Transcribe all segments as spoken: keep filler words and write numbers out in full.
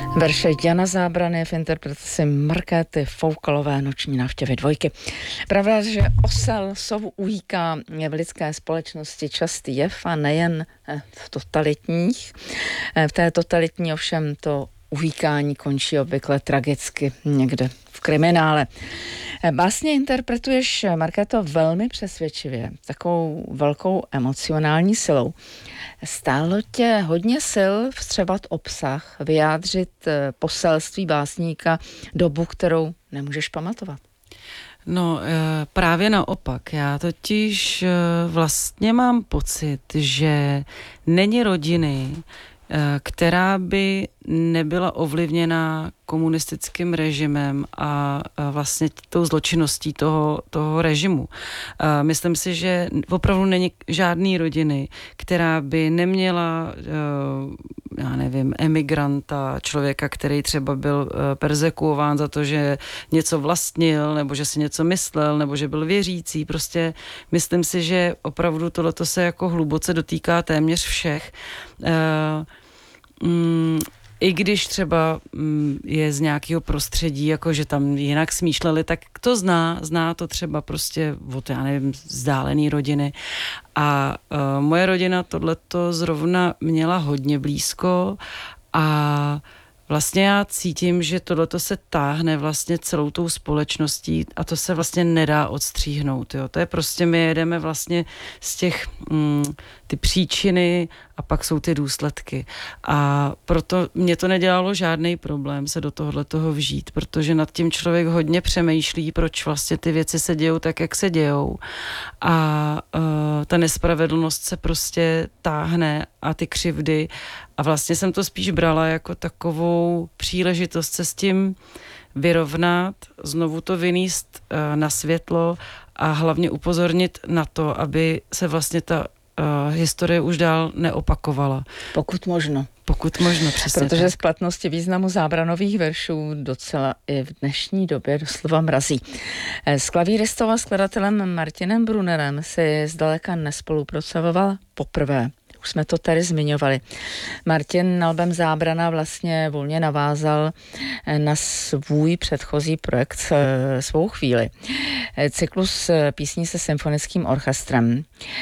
Verše Jana Zábrany v interpretaci Markéty Foukalové Noční návštěvy dvojky. Pravda, že osel sovu ujíká je v lidské společnosti častý jev a nejen v totalitních. V té totalitní ovšem to uvíkání končí obvykle tragicky někde v kriminále. Básně interpretuješ, Markéto, velmi přesvědčivě, takovou velkou emocionální silou. Stálo tě hodně sil vstřebat obsah, vyjádřit poselství básníka dobu, kterou nemůžeš pamatovat? No právě naopak. Já totiž vlastně mám pocit, že není rodiny, která by nebyla ovlivněna komunistickým režimem a vlastně tou zločinností toho, toho režimu. Myslím si, že opravdu není žádný rodiny, která by neměla, já nevím, emigranta, člověka, který třeba byl perzekuován za to, že něco vlastnil, nebo že si něco myslel, nebo že byl věřící. Prostě myslím si, že opravdu tohleto se jako hluboce dotýká téměř všech. Mm, I když třeba mm, je z nějakého prostředí, jako že tam jinak smýšleli, tak to zná, zná to třeba prostě od, já nevím, vzdálený rodiny. A uh, moje rodina tohleto zrovna měla hodně blízko a vlastně já cítím, že tohleto se táhne vlastně celou tou společností a to se vlastně nedá odstříhnout. Jo. To je prostě, my jedeme vlastně z těch mm, ty příčiny a pak jsou ty důsledky. A proto mě to nedělalo žádný problém se do tohohle toho vžít, protože nad tím člověk hodně přemýšlí, proč vlastně ty věci se dějou tak, jak se dějou. A uh, ta nespravedlnost se prostě táhne a ty křivdy. A vlastně jsem to spíš brala jako takovou příležitost se s tím vyrovnat, znovu to vynést uh, na světlo a hlavně upozornit na to, aby se vlastně ta uh, historie už dál neopakovala. Pokud možno. Pokud možno, přesně. Protože tak. z platnosti významu Zábranových veršů docela i v dnešní době doslova mrazí. S klavíristou a skladatelem Martinem Brunnerem si zdaleka nespolupracoval poprvé. Už jsme to tady zmiňovali. Martin albem Zábrana vlastně volně navázal na svůj předchozí projekt Svou chvíli. Cyklus písní se symfonickým orchestrem.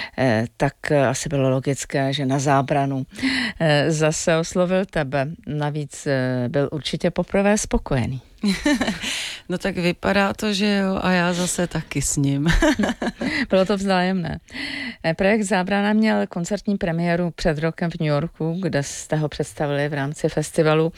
Tak asi bylo logické, že na Zábranu zase oslovil tebe. Navíc byl určitě poprvé spokojený. No tak vypadá to, že jo, a já zase taky s ním. Bylo to vzájemné. Projekt Zábrana měl koncertní premiéru před rokem v New Yorku, kde jste ho představili v rámci festivalu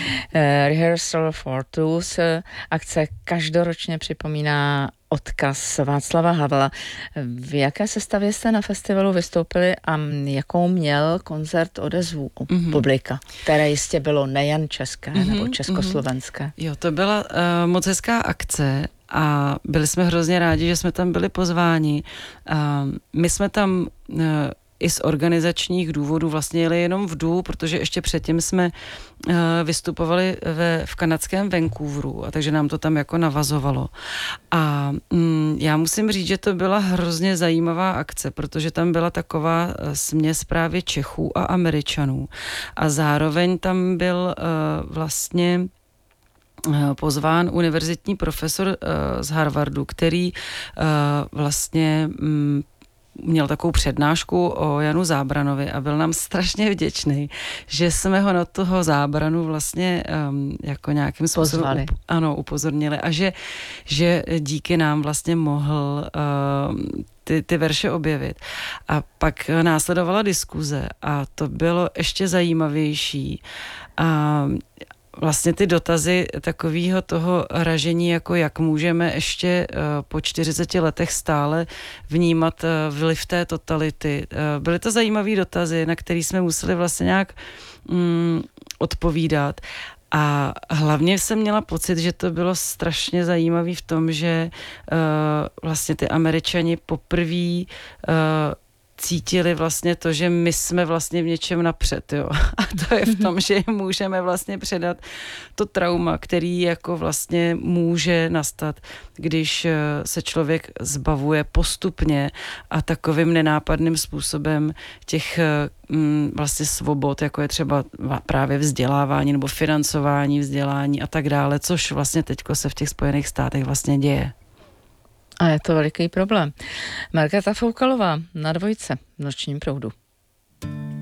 Rehearsal for Tools. Akce každoročně připomíná odkaz Václava Havla. V jaké sestavě jste na festivalu vystoupili a jakou měl koncert odezvu u mm-hmm. publika, které jistě bylo nejen české mm-hmm, nebo československé? Mm-hmm. Jo, to byla uh, moc hezká akce a byli jsme hrozně rádi, že jsme tam byli pozváni. Uh, my jsme tam uh, i z organizačních důvodů vlastně jeli jenom v dů, protože ještě předtím jsme uh, vystupovali ve, v kanadském Vancouveru, a takže nám to tam jako navazovalo. A mm, já musím říct, že to byla hrozně zajímavá akce, protože tam byla taková uh, směs právě Čechů a Američanů. A zároveň tam byl uh, vlastně pozván univerzitní profesor uh, z Harvardu, který uh, vlastně um, měl takovou přednášku o Janu Zábranovi a byl nám strašně vděčný, že jsme ho na toho Zábranu vlastně um, jako nějakým způsobem up, ano, upozornili a že, že díky nám vlastně mohl um, ty, ty verše objevit. A pak následovala diskuze a to bylo ještě zajímavější. A vlastně ty dotazy takového toho ražení, jako jak můžeme ještě uh, po čtyřiceti letech stále vnímat uh, vliv té totality. Uh, byly to zajímavé dotazy, na které jsme museli vlastně nějak um, odpovídat. A hlavně jsem měla pocit, že to bylo strašně zajímavé v tom, že uh, vlastně ty Američani poprvé uh, cítili vlastně to, že my jsme vlastně v něčem napřed, jo. A to je v tom, že jim můžeme vlastně předat to trauma, který jako vlastně může nastat, když se člověk zbavuje postupně a takovým nenápadným způsobem těch vlastně svobod, jako je třeba právě vzdělávání nebo financování vzdělání a tak dále, což vlastně teďko se v těch Spojených státech vlastně děje. A je to veliký problém. Markéta Foukalová na Dvojce v Nočním proudu.